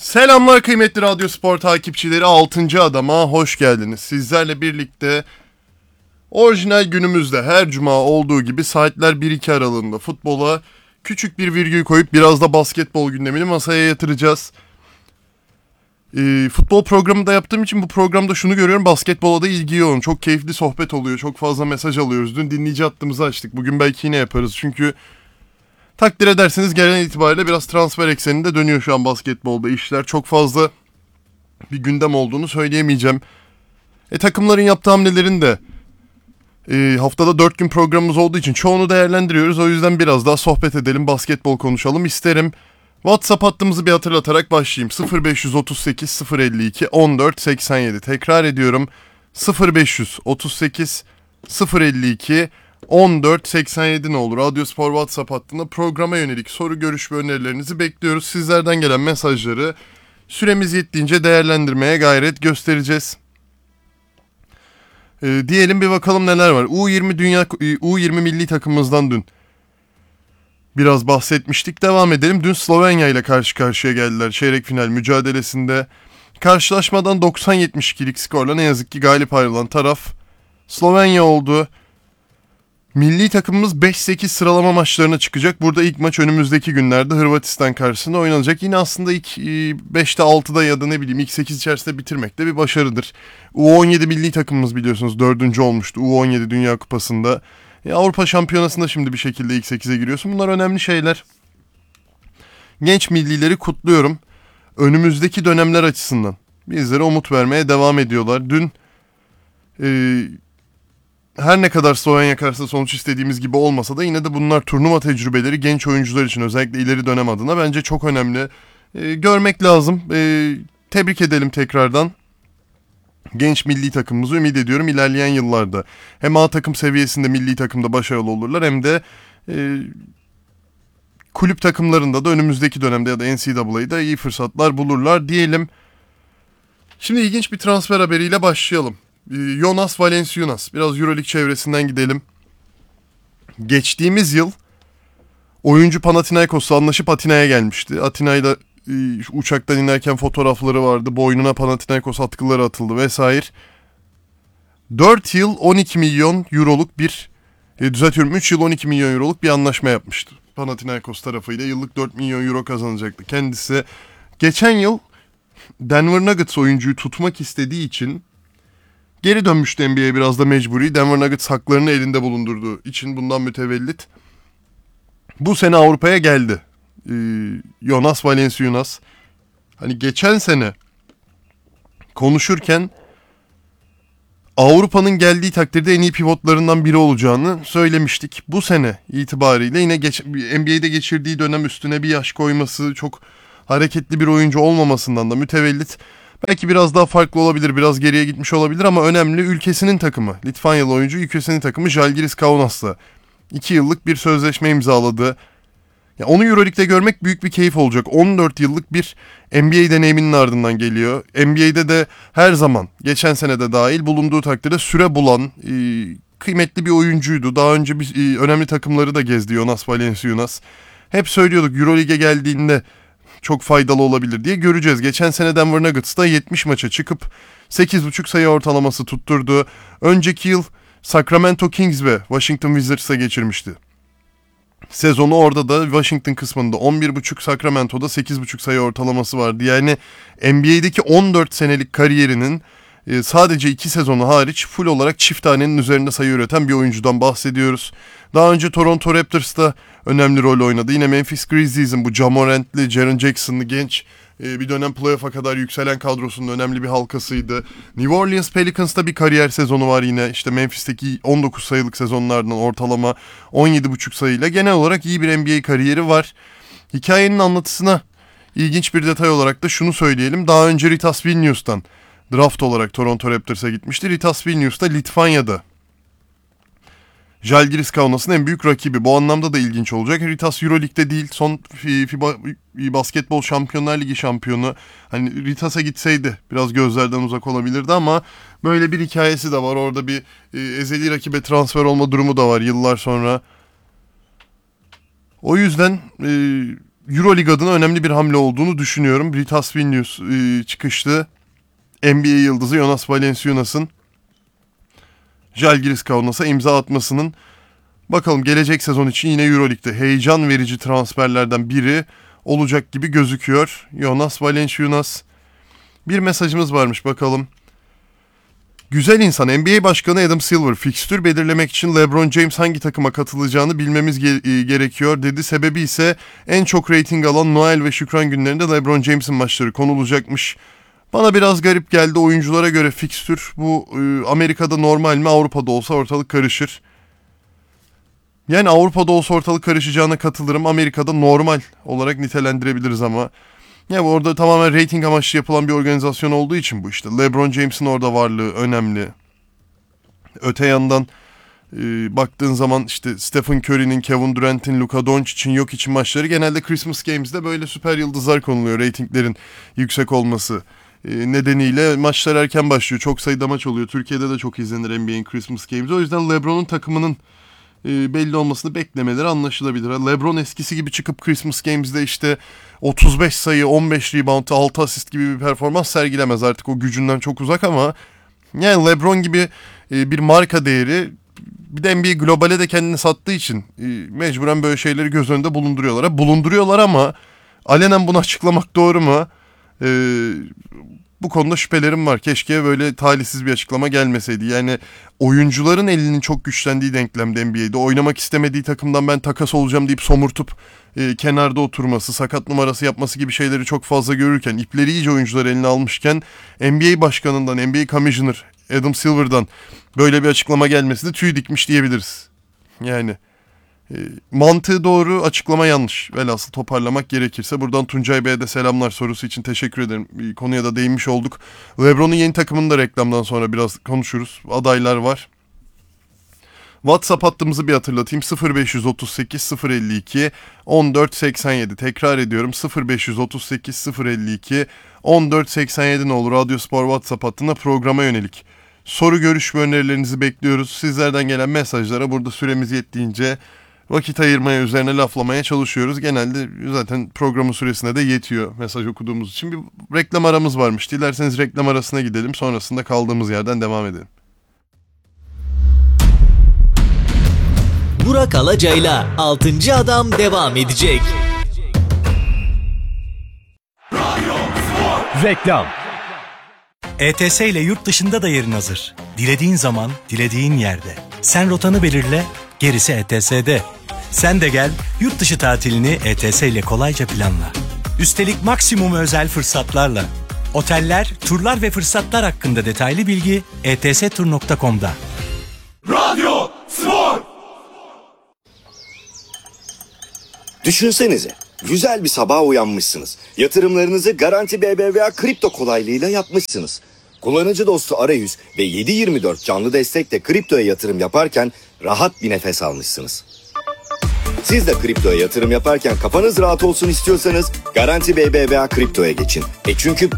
Selamlar kıymetli Radyo Spor takipçileri, 6. Adam'a hoş geldiniz. Sizlerle birlikte orijinal günümüzde her cuma olduğu gibi saatler 1-2 aralığında futbola küçük bir virgül koyup biraz da basketbol gündemini masaya yatıracağız. Futbol programı da yaptığım için bu programda şunu görüyorum: basketbola da ilgi yoğun. Çok keyifli sohbet oluyor, çok fazla mesaj alıyoruz. Dün dinleyici hattımızı açtık, bugün belki yine yaparız çünkü takdir ederseniz genel itibariyle biraz transfer ekseninde dönüyor şu an basketbolda işler. Çok fazla bir gündem olduğunu söyleyemeyeceğim. Takımların yaptığı hamlelerin de haftada 4 gün programımız olduğu için çoğunu değerlendiriyoruz. O yüzden biraz daha sohbet edelim, basketbol konuşalım isterim. WhatsApp hattımızı bir hatırlatarak başlayayım. 0538 052 14 87. Tekrar ediyorum. 0538 052 1487 ne olur. Radyo Spor WhatsApp hattında programa yönelik soru, görüş ve önerilerinizi bekliyoruz. Sizlerden gelen mesajları süremiz yettiğince değerlendirmeye gayret göstereceğiz. Diyelim bir bakalım neler var. U20 milli takımımızdan dün biraz bahsetmiştik. Devam edelim. Dün Slovenya ile karşı karşıya geldiler çeyrek final mücadelesinde. Karşılaşmadan 90-72'lik skorla ne yazık ki galip ayrılan taraf Slovenya oldu. Milli takımımız 5-8 sıralama maçlarına çıkacak. Burada ilk maç önümüzdeki günlerde Hırvatistan karşısında oynanacak. Yine aslında ilk 5'te 6'da ya da ne bileyim ilk 8 içerisinde bitirmek de bir başarıdır. U17 milli takımımız biliyorsunuz 4. olmuştu U17 Dünya Kupası'nda. Avrupa Şampiyonası'nda şimdi bir şekilde ilk 8'e giriyorsun. Bunlar önemli şeyler. Genç millileri kutluyorum. Önümüzdeki dönemler açısından bizlere umut vermeye devam ediyorlar. Dün her ne kadar Slovenya karşısında sonuç istediğimiz gibi olmasa da yine de bunlar turnuva tecrübeleri genç oyuncular için, özellikle ileri dönem adına bence çok önemli. Görmek lazım. Tebrik edelim tekrardan. Genç milli takımımızı, ümit ediyorum ilerleyen yıllarda hem A takım seviyesinde milli takımda başarılı olurlar hem de kulüp takımlarında da önümüzdeki dönemde ya da NCAA'da iyi fırsatlar bulurlar diyelim. Şimdi ilginç bir transfer haberiyle başlayalım. Jonas Valanciunas. Biraz Euroleague çevresinden gidelim. Geçtiğimiz yıl oyuncu Panathinaikos'la anlaşıp Atina'ya gelmişti. Atina'yla uçaktan inerken fotoğrafları vardı. Boynuna Panathinaikos atkıları atıldı vesaire. 4 yıl 12 milyon euroluk bir 3 yıl 12 milyon euroluk bir anlaşma yapmıştı. Panathinaikos tarafıyla yıllık 4 milyon euro kazanacaktı. Kendisi geçen yıl Denver Nuggets oyuncuyu tutmak istediği için geri dönmüştü NBA'ye, biraz da mecburi. Denver Nuggets haklarını elinde bulundurduğu için bundan mütevellit. Bu sene Avrupa'ya geldi. Jonas Valanciunas. Hani geçen sene konuşurken Avrupa'nın geldiği takdirde en iyi pivotlarından biri olacağını söylemiştik. Bu sene itibariyle yine NBA'de geçirdiği dönem üstüne bir yaş koyması, çok hareketli bir oyuncu olmamasından da mütevellit belki biraz daha farklı olabilir, biraz geriye gitmiş olabilir ama önemli. Ülkesinin takımı, Litvanyalı oyuncu ülkesinin takımı Žalgiris Kaunas'la 2 yıllık bir sözleşme imzaladı. Ya onu Euroleague'de görmek büyük bir keyif olacak. 14 yıllık bir NBA deneyiminin ardından geliyor. NBA'de de her zaman, geçen sene de dahil, bulunduğu takdirde süre bulan kıymetli bir oyuncuydu. Daha önce önemli takımları da gezdi Jonas Valanciunas. Hep söylüyorduk Euroleague'e geldiğinde çok faydalı olabilir diye, göreceğiz. Geçen sene Denver Nuggets'ta 70 maça çıkıp 8.5 sayı ortalaması tutturdu. Önceki yıl Sacramento Kings ve Washington Wizards'a geçirmişti sezonu. Orada da Washington kısmında 11.5, Sacramento'da 8.5 sayı ortalaması vardı. Yani NBA'deki 14 senelik kariyerinin sadece 2 sezonu hariç full olarak çift tanenin üzerinde sayı üreten bir oyuncudan bahsediyoruz. Daha önce Toronto Raptors'ta önemli rol oynadı. Yine Memphis Grizzlies'in bu Ja Morant'li, Jaren Jackson'lı genç bir dönem playoff'a kadar yükselen kadrosunun önemli bir halkasıydı. New Orleans Pelicans'ta bir kariyer sezonu var yine. İşte Memphis'teki 19 sayılık sezonlardan ortalama 17.5 sayıyla genel olarak iyi bir NBA kariyeri var. Hikayenin anlatısına ilginç bir detay olarak da şunu söyleyelim. Daha önce Ritas Vilnius'tan draft olarak Toronto Raptors'a gitmişti. Ritas Vilnius da Litvanya'da Žalgiris Kaunas'ın en büyük rakibi. Bu anlamda da ilginç olacak. Ritas Euroleague'de değil, son FIBA Basketbol Şampiyonlar Ligi şampiyonu. Hani Ritas'a gitseydi biraz gözlerden uzak olabilirdi ama böyle bir hikayesi de var. Orada bir ezeli rakibe transfer olma durumu da var yıllar sonra. O yüzden Euroleague adına önemli bir hamle olduğunu düşünüyorum. Britas Vilnius çıkışlı NBA yıldızı Jonas Valanciunas'ın Žalgiris Kaunas'a imza atmasının bakalım gelecek sezon için yine Euroleague'de heyecan verici transferlerden biri olacak gibi gözüküyor. Jonas Valanciunas. Bir mesajımız varmış bakalım. Güzel insan NBA Başkanı Adam Silver fikstür belirlemek için LeBron James hangi takıma katılacağını bilmemiz gerekiyor dedi. Sebebi ise en çok reyting alan Noel ve Şükran günlerinde LeBron James'in maçları konulacakmış. Bana biraz garip geldi. Oyunculara göre fikstür bu Amerika'da normal mi, Avrupa'da olsa ortalık karışır. Yani Avrupa'da olsa ortalık karışacağına katılırım. Amerika'da normal olarak nitelendirebiliriz ama ya orada tamamen reyting amaçlı yapılan bir organizasyon olduğu için bu işte. LeBron James'in orada varlığı önemli. Öte yandan baktığın zaman işte Stephen Curry'nin, Kevin Durant'in, Luka Doncic'in, Jokic'in maçları genelde Christmas Games'de böyle süper yıldızlar konuluyor. Reytinglerin yüksek olması nedeniyle maçlar erken başlıyor. Çok sayıda maç oluyor. Türkiye'de de çok izlenir NBA'in Christmas Games'i. O yüzden LeBron'un takımının belli olmasını beklemeleri anlaşılabilir. LeBron eskisi gibi çıkıp Christmas Games'de işte 35 sayı, 15 rebound, 6 asist gibi bir performans sergilemez. Artık o gücünden çok uzak ama yani LeBron gibi bir marka değeri, bir de NBA globale de kendini sattığı için mecburen böyle şeyleri göz önünde bulunduruyorlar. Bulunduruyorlar ama alenen bunu açıklamak doğru mu? Bu konuda şüphelerim var. Keşke böyle talihsiz bir açıklama gelmeseydi. Yani oyuncuların elinin çok güçlendiği denklemde NBA'de oynamak istemediği takımdan ben takas olacağım deyip somurtup kenarda oturması, sakat numarası yapması gibi şeyleri çok fazla görürken, ipleri iyice oyuncular eline almışken NBA başkanından, NBA Commissioner Adam Silver'dan böyle bir açıklama gelmesi de tüy dikmiş diyebiliriz. Yani mantığı doğru, açıklama yanlış. Velhasıl toparlamak gerekirse. Buradan Tuncay Bey'e de selamlar, sorusu için teşekkür ederim. Konuya da değinmiş olduk. LeBron'un yeni takımını da reklamdan sonra biraz konuşuruz. Adaylar var. WhatsApp hattımızı bir hatırlatayım. 0538 052 1487. Tekrar ediyorum. 0538 052 1487 ne olur. Radyo Spor WhatsApp hattına programa yönelik soru, görüş ve önerilerinizi bekliyoruz. Sizlerden gelen mesajlara burada süremiz yettiğince vakit ayırmaya, üzerine laflamaya çalışıyoruz. Genelde zaten programın süresine de yetiyor mesaj okuduğumuz için. Bir reklam aramız varmış. Dilerseniz reklam arasına gidelim. Sonrasında kaldığımız yerden devam edelim. Burak Alacay'la 6. Adam devam edecek. Reklam. ETS ile yurt dışında da yerin hazır. Dilediğin zaman, dilediğin yerde. Sen rotanı belirle, gerisi ETS'de. Sen de gel, yurt dışı tatilini ETS ile kolayca planla. Üstelik maksimum özel fırsatlarla. Oteller, turlar ve fırsatlar hakkında detaylı bilgi etstur.com'da. Radyo Spor. Düşünsenize, güzel bir sabaha uyanmışsınız. Yatırımlarınızı Garanti BBVA kripto kolaylığıyla yapmışsınız. Kullanıcı dostu arayüz ve 7/24 canlı destekle kriptoya yatırım yaparken rahat bir nefes almışsınız. Siz de kriptoya yatırım yaparken kafanız rahat olsun istiyorsanız Garanti BBVA kriptoya geçin. Çünkü